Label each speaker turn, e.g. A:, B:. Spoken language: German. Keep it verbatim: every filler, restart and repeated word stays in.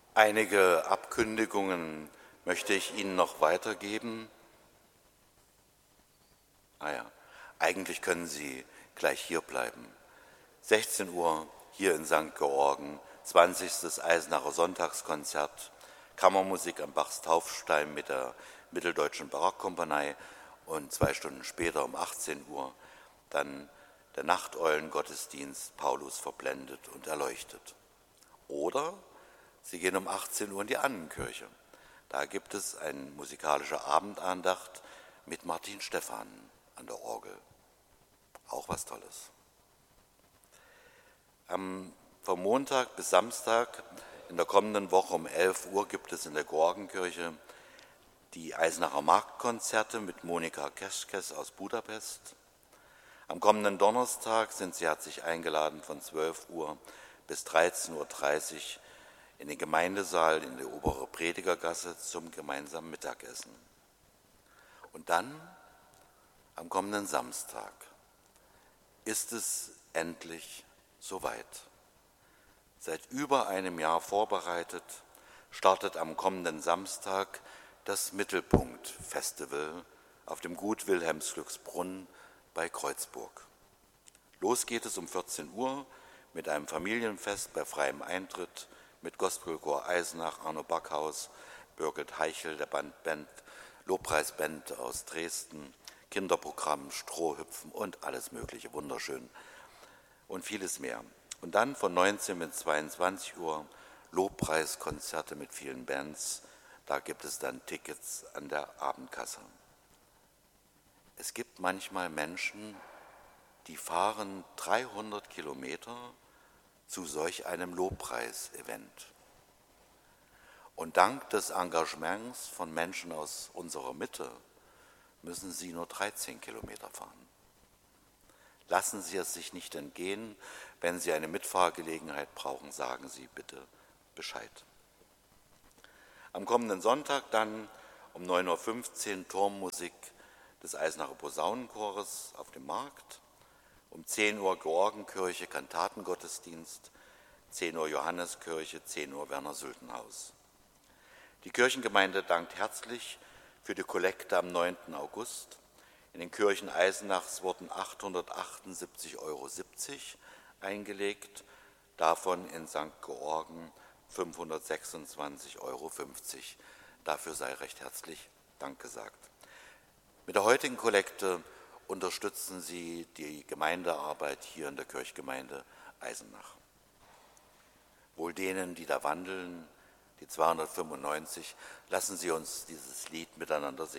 A: Einige Abkündigungen möchte ich Ihnen noch weitergeben. Ah ja, eigentlich können Sie gleich hier bleiben. sechzehn Uhr hier in Sankt Georgen, zwanzigstes Eisenacher Sonntagskonzert, Kammermusik am Bachs Taufstein mit der Mitteldeutschen Barockkompanie und zwei Stunden später um achtzehn Uhr dann der Nachteulengottesdienst Paulus verblendet und erleuchtet. Oder Sie gehen um achtzehn Uhr in die Annenkirche. Da gibt es eine musikalische Abendandacht mit Martin Stephan an der Orgel. Auch was Tolles. Am, vom Montag bis Samstag in der kommenden Woche um elf Uhr gibt es in der Georgenkirche die Eisenacher Marktkonzerte mit Monika Keschkes aus Budapest. Am kommenden Donnerstag sind Sie herzlich eingeladen von zwölf Uhr bis dreizehn Uhr dreißig in den Gemeindesaal in der Obere Predigergasse zum gemeinsamen Mittagessen. Und dann, am kommenden Samstag, ist es endlich soweit. Seit über einem Jahr vorbereitet, startet am kommenden Samstag das Mittelpunkt-Festival auf dem Gut Wilhelmsglücksbrunn bei Kreuzburg. Los geht es um vierzehn Uhr mit einem Familienfest bei freiem Eintritt mit Gospelchor Eisenach, Arno Backhaus, Birgit Heichel, der Band, Band, Lobpreisband aus Dresden, Kinderprogramm, Strohhüpfen und alles Mögliche, wunderschön und vieles mehr. Und dann von neunzehn bis zweiundzwanzig Uhr Lobpreiskonzerte mit vielen Bands. Da gibt es dann Tickets an der Abendkasse. Es gibt manchmal Menschen, die fahren dreihundert Kilometer zu solch einem Lobpreisevent. Und dank des Engagements von Menschen aus unserer Mitte müssen sie nur dreizehn Kilometer fahren. Lassen Sie es sich nicht entgehen. Wenn Sie eine Mitfahrgelegenheit brauchen, sagen Sie bitte Bescheid. Am kommenden Sonntag dann um neun Uhr fünfzehn Turmmusik des Eisenacher Posaunenchores auf dem Markt. Um zehn Uhr Georgenkirche, Kantatengottesdienst, zehn Uhr Johanneskirche, zehn Uhr Werner-Sülten-Haus. Die Kirchengemeinde dankt herzlich für die Kollekte am neunten August. In den Kirchen Eisenachs wurden achthundertachtundsiebzig Euro siebzig eingelegt, davon in Sankt Georgen fünfhundertsechsundzwanzig Euro fünfzig. Dafür sei recht herzlich Dank gesagt. Mit der heutigen Kollekte unterstützen Sie die Gemeindearbeit hier in der Kirchgemeinde Eisenach. Wohl denen, die da wandeln, die zweihundertfünfundneunzig, lassen Sie uns dieses Lied miteinander singen.